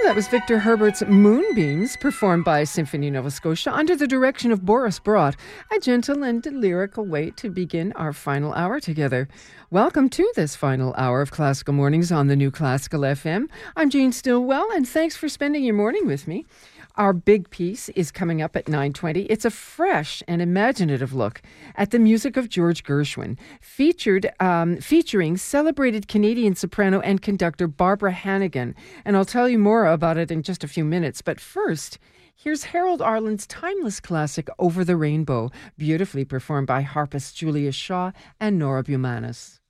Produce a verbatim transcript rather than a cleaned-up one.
That was Victor Herbert's Moonbeams, performed by Symphony Nova Scotia under the direction of Boris Brott. A gentle and lyrical way to begin our final hour together. Welcome to this final hour of Classical Mornings on the New Classical F M. I'm Jane Stillwell, and thanks for spending your morning with me. Our big piece is coming up at nine twenty. It's a fresh and imaginative look at the music of George Gershwin, featured um, featuring celebrated Canadian soprano and conductor Barbara Hannigan. And I'll tell you more about it in just a few minutes. But first, here's Harold Arlen's timeless classic, Over the Rainbow, beautifully performed by harpist Julia Shaw and Nora Bumanis.